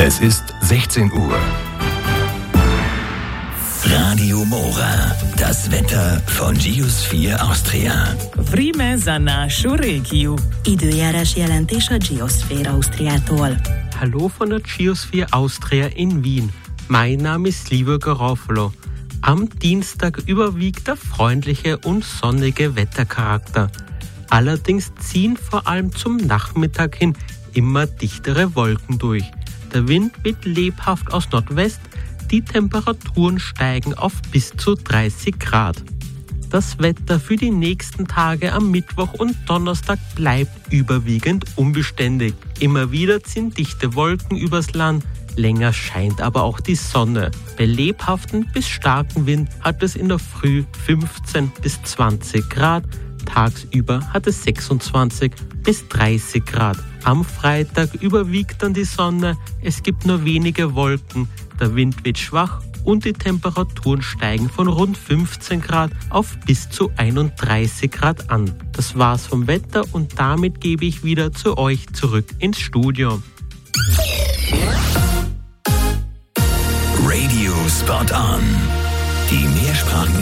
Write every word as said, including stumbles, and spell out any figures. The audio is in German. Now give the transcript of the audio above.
Es ist sechzehn Uhr. Radio Mora, das Wetter von Geosphere Austria. Vreme za našu regiju. Időjárás jelentés a Geosphere Austriától. Hallo von der Geosphere Austria in Wien. Mein Name ist Livio Garofalo. Am Dienstag überwiegt der freundliche und sonnige Wettercharakter. Allerdings ziehen vor allem zum Nachmittag hin immer dichtere Wolken durch. Der Wind weht lebhaft aus Nordwest, die Temperaturen steigen auf bis zu dreißig Grad. Das Wetter für die nächsten Tage am Mittwoch und Donnerstag bleibt überwiegend unbeständig. Immer wieder ziehen dichte Wolken übers Land, länger scheint aber auch die Sonne. Bei lebhaften bis starken Wind hat es in der Früh fünfzehn bis zwanzig Grad, tagsüber hat es sechsundzwanzig bis dreißig Grad. Am Freitag überwiegt dann die Sonne, es gibt nur wenige Wolken, der Wind wird schwach und die Temperaturen steigen von rund fünfzehn Grad auf bis zu einunddreißig Grad an. Das war's vom Wetter und damit gebe ich wieder zu euch zurück ins Studio. Radio Spot On. Die mehrsprachigen